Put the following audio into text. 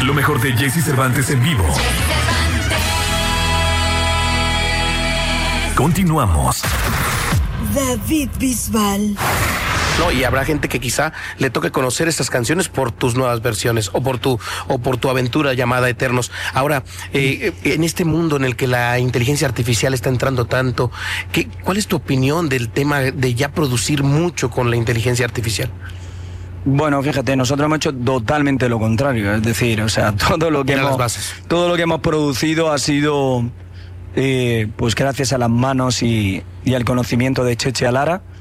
Lo mejor de Jesse Cervantes en vivo. Continuamos. David Bisbal. No, y habrá gente que quizá le toque conocer estas canciones por tus nuevas versiones o por tu aventura llamada Eternos. Ahora, en este mundo en el que la inteligencia artificial está entrando tanto, ¿cuál es tu opinión del tema de ya producir mucho con la inteligencia artificial? Bueno, fíjate, nosotros hemos hecho totalmente lo contrario, es decir, o sea, todo lo que hemos producido ha sido pues gracias a las manos y al conocimiento de Cheche Alara.